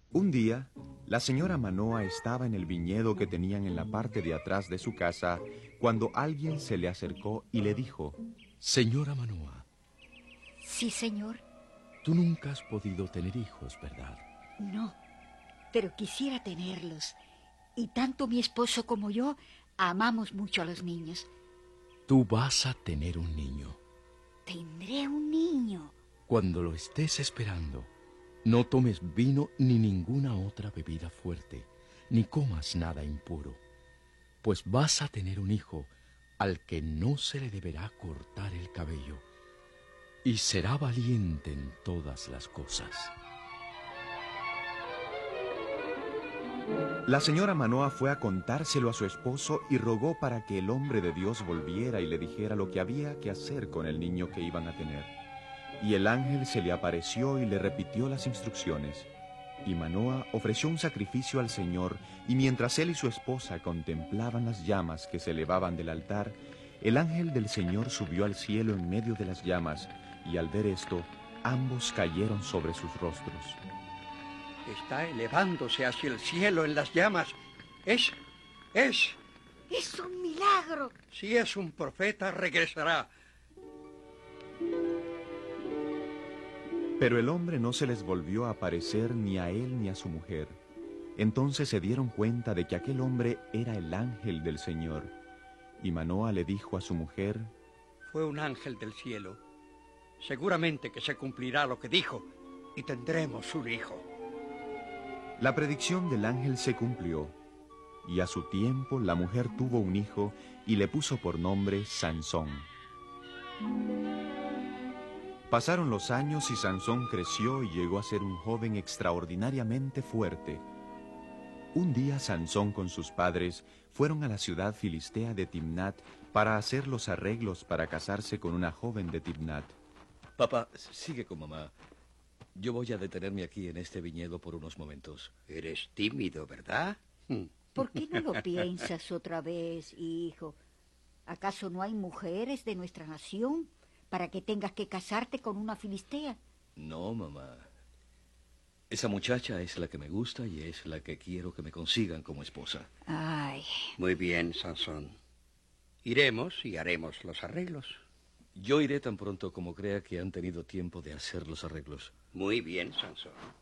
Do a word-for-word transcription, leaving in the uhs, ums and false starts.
Un día, la señora Manoa estaba en el viñedo que tenían en la parte de atrás de su casa cuando alguien se le acercó y le dijo: Señora Manoa. Sí, señor. Tú nunca has podido tener hijos, ¿verdad? No, pero quisiera tenerlos. Y tanto mi esposo como yo amamos mucho a los niños. Tú vas a tener un niño. Tendré un niño. Cuando lo estés esperando, no tomes vino ni ninguna otra bebida fuerte, ni comas nada impuro, pues vas a tener un hijo al que no se le deberá cortar el cabello, y será valiente en todas las cosas. La señora Manoa fue a contárselo a su esposo y rogó para que el hombre de Dios volviera y le dijera lo que había que hacer con el niño que iban a tener. Y el ángel se le apareció y le repitió las instrucciones. Y Manoa ofreció un sacrificio al Señor, y mientras él y su esposa contemplaban las llamas que se elevaban del altar, el ángel del Señor subió al cielo en medio de las llamas, y al ver esto, ambos cayeron sobre sus rostros. Está elevándose hacia el cielo en las llamas. Es... es... ¡Es un milagro! Si es un profeta, regresará. Pero el hombre no se les volvió a aparecer ni a él ni a su mujer. Entonces se dieron cuenta de que aquel hombre era el ángel del Señor. Y Manoa le dijo a su mujer: Fue un ángel del cielo. Seguramente que se cumplirá lo que dijo, y tendremos un hijo. La predicción del ángel se cumplió, y a su tiempo la mujer tuvo un hijo y le puso por nombre Sansón. Pasaron los años y Sansón creció y llegó a ser un joven extraordinariamente fuerte. Un día Sansón con sus padres fueron a la ciudad filistea de Timnat para hacer los arreglos para casarse con una joven de Timnat. Papá, sigue con mamá. Yo voy a detenerme aquí en este viñedo por unos momentos. Eres tímido, ¿verdad? ¿Por qué no lo piensas otra vez, hijo? ¿Acaso no hay mujeres de nuestra nación para que tengas que casarte con una filistea? No, mamá. Esa muchacha es la que me gusta y es la que quiero que me consigan como esposa. Ay. Muy bien, Sansón. Iremos y haremos los arreglos. Yo iré tan pronto como crea que han tenido tiempo de hacer los arreglos. Muy bien, Sansón.